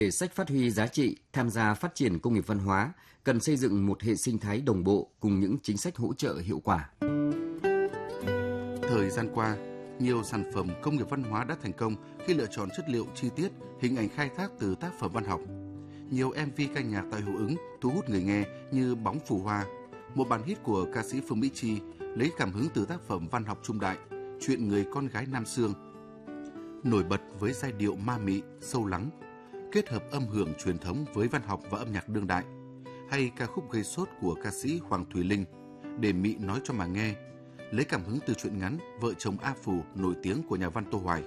Để sách phát huy giá trị, tham gia phát triển công nghiệp văn hóa, cần xây dựng một hệ sinh thái đồng bộ cùng những chính sách hỗ trợ hiệu quả. Thời gian qua, nhiều sản phẩm công nghiệp văn hóa đã thành công khi lựa chọn chất liệu chi tiết, hình ảnh khai thác từ tác phẩm văn học. Nhiều MV ca nhạc tạo hiệu ứng thu hút người nghe như Bóng Phù Hoa, một bản hit của ca sĩ Phương Mỹ Chi lấy cảm hứng từ tác phẩm văn học trung đại Chuyện người con gái Nam Xương. Nổi bật với giai điệu ma mị, sâu lắng, kết hợp âm hưởng truyền thống với văn học và âm nhạc đương đại, hay ca khúc gây sốt của ca sĩ Hoàng Thùy Linh, Để Mị nói cho mà nghe, lấy cảm hứng từ truyện ngắn Vợ chồng A Phù nổi tiếng của nhà văn Tô Hoài.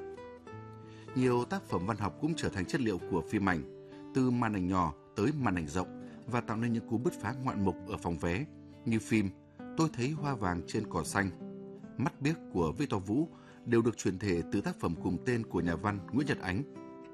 Nhiều tác phẩm văn học cũng trở thành chất liệu của phim ảnh, từ màn ảnh nhỏ tới màn ảnh rộng và tạo nên những cú bứt phá ngoạn mục ở phòng vé, như phim Tôi thấy hoa vàng trên cỏ xanh, Mắt biếc của Victor Vũ đều được chuyển thể từ tác phẩm cùng tên của nhà văn Nguyễn Nhật Ánh.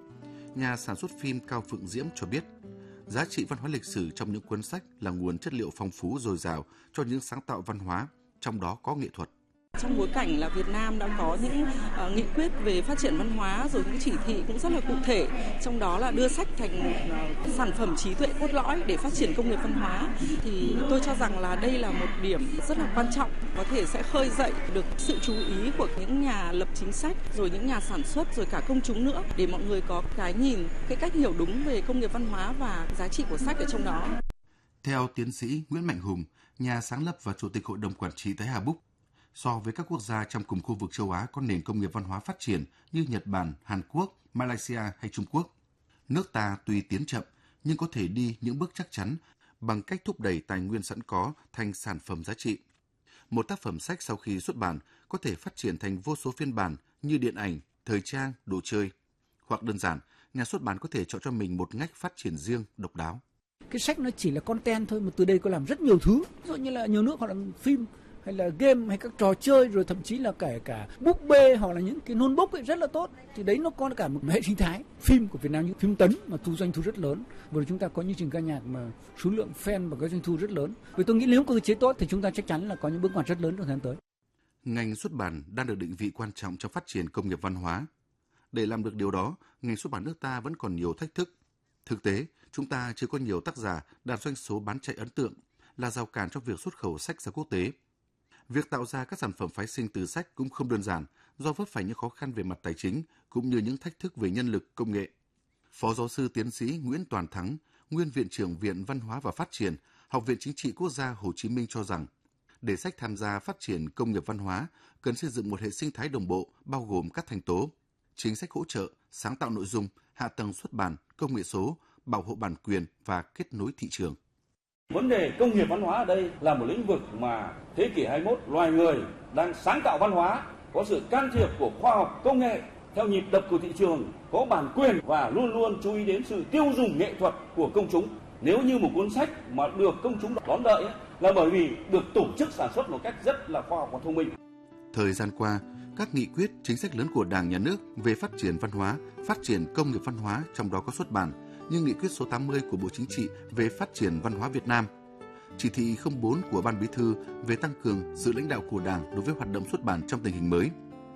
Nhà sản xuất phim Cao Phượng Diễm cho biết, giá trị văn hóa lịch sử trong những cuốn sách là nguồn chất liệu phong phú dồi dào cho những sáng tạo văn hóa, trong đó có nghệ thuật. Trong bối cảnh là Việt Nam đã có những nghị quyết về phát triển văn hóa, rồi những chỉ thị cũng rất là cụ thể, trong đó là đưa sách thành một sản phẩm trí tuệ cốt lõi để phát triển công nghiệp văn hóa, thì tôi cho rằng là đây là một điểm rất là quan trọng, có thể sẽ khơi dậy được sự chú ý của những nhà lập chính sách, rồi những nhà sản xuất, rồi cả công chúng nữa, để mọi người có cái nhìn, cái cách hiểu đúng về công nghiệp văn hóa và giá trị của sách ở trong đó. Theo tiến sĩ Nguyễn Mạnh Hùng, nhà sáng lập và chủ tịch hội đồng quản trị Thái Hà Book, so với các quốc gia trong cùng khu vực châu Á có nền công nghiệp văn hóa phát triển như Nhật Bản, Hàn Quốc, Malaysia hay Trung Quốc, nước ta tuy tiến chậm nhưng có thể đi những bước chắc chắn bằng cách thúc đẩy tài nguyên sẵn có thành sản phẩm giá trị. Một tác phẩm sách sau khi xuất bản có thể phát triển thành vô số phiên bản như điện ảnh, thời trang, đồ chơi. Hoặc đơn giản, nhà xuất bản có thể chọn cho mình một ngách phát triển riêng, độc đáo. Cái sách nó chỉ là content thôi, mà từ đây có làm rất nhiều thứ. Ví dụ như là nhiều nước họ làm phim, hay là game, hay các trò chơi, rồi thậm chí là kể cả búp bê hoặc là những cái notebook ấy rất là tốt. Thì đấy nó có cả một hệ sinh thái. Phim của Việt Nam như phim Tấn mà doanh thu rất lớn. Vừa chúng ta có những chương ca nhạc mà số lượng fan và cái doanh thu rất lớn. Vì tôi nghĩ nếu có cơ chế tốt thì chúng ta chắc chắn là có những bước ngoặt rất lớn trong thời gian tới. Ngành xuất bản đang được định vị quan trọng trong phát triển công nghiệp văn hóa. Để làm được điều đó, ngành xuất bản nước ta vẫn còn nhiều thách thức. Thực tế, chúng ta chưa có nhiều tác giả đạt doanh số bán chạy ấn tượng, là rào cản trong việc xuất khẩu sách ra quốc tế. Việc tạo ra các sản phẩm phái sinh từ sách cũng không đơn giản, do vấp phải những khó khăn về mặt tài chính cũng như những thách thức về nhân lực, công nghệ. Phó giáo sư tiến sĩ Nguyễn Toàn Thắng, nguyên viện trưởng Viện Văn hóa và Phát triển, Học viện Chính trị Quốc gia Hồ Chí Minh cho rằng, để sách tham gia phát triển công nghiệp văn hóa, cần xây dựng một hệ sinh thái đồng bộ bao gồm các thành tố: chính sách hỗ trợ, sáng tạo nội dung, hạ tầng xuất bản, công nghệ số, bảo hộ bản quyền và kết nối thị trường. Vấn đề công nghiệp văn hóa ở đây là một lĩnh vực mà thế kỷ 21 loài người đang sáng tạo văn hóa, có sự can thiệp của khoa học công nghệ theo nhịp đập của thị trường, có bản quyền và luôn luôn chú ý đến sự tiêu dùng nghệ thuật của công chúng. Nếu như một cuốn sách mà được công chúng đón đợi là bởi vì được tổ chức sản xuất một cách rất là khoa học và thông minh. Thời gian qua, các nghị quyết, chính sách lớn của Đảng, Nhà nước về phát triển văn hóa, phát triển công nghiệp văn hóa, trong đó có xuất bản, như nghị quyết số 80 của Bộ Chính trị về phát triển văn hóa Việt Nam, chỉ thị 04 của Ban Bí thư về tăng cường sự lãnh đạo của Đảng đối với hoạt động xuất bản trong tình hình mới.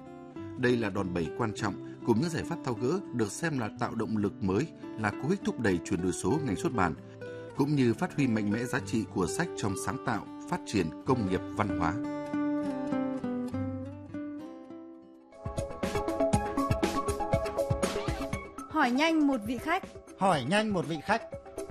Đây là đòn bẩy quan trọng cùng những giải pháp tháo gỡ được xem là tạo động lực mới, là cú hích thúc đẩy chuyển đổi số ngành xuất bản, cũng như phát huy mạnh mẽ giá trị của sách trong sáng tạo, phát triển công nghiệp văn hóa. Hỏi nhanh một vị khách. Hỏi nhanh một vị khách.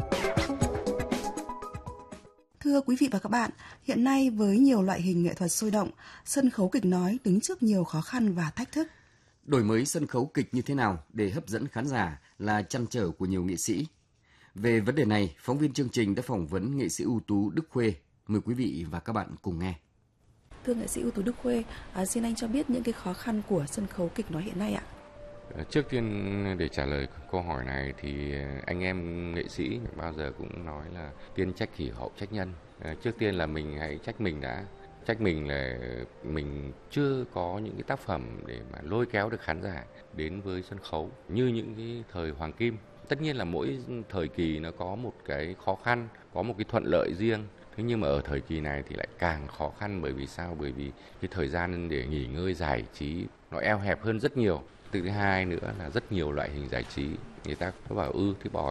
Thưa quý vị và các bạn, hiện nay với nhiều loại hình nghệ thuật sôi động, sân khấu kịch nói đứng trước nhiều khó khăn và thách thức. Đổi mới sân khấu kịch như thế nào để hấp dẫn khán giả là trăn trở của nhiều nghệ sĩ. Về vấn đề này, phóng viên chương trình đã phỏng vấn nghệ sĩ ưu tú Đức Khuê. Mời quý vị và các bạn cùng nghe. Thưa nghệ sĩ ưu tú Đức Khuê, xin anh cho biết những cái khó khăn của sân khấu kịch nói hiện nay ạ. Trước tiên để trả lời câu hỏi này thì anh em nghệ sĩ bao giờ cũng nói là tiên trách kỷ hậu trách nhân. Trước tiên là mình hãy trách mình đã. Trách mình là mình chưa có những cái tác phẩm để mà lôi kéo được khán giả đến với sân khấu như những cái thời hoàng kim. Tất nhiên là mỗi thời kỳ nó có một cái khó khăn, có một cái thuận lợi riêng. Thế nhưng mà ở thời kỳ này thì lại càng khó khăn, bởi vì sao? Bởi vì cái thời gian để nghỉ ngơi giải trí nó eo hẹp hơn rất nhiều. Thứ hai nữa là rất nhiều loại hình giải trí. Người ta có bảo thì bỏ